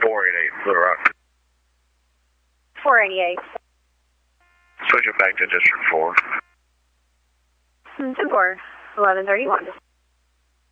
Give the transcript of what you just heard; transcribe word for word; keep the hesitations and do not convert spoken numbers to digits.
four eighty-eight, Little Rock. four eighty-eight. Switch it back to District four. ten four, eleven thirty-one.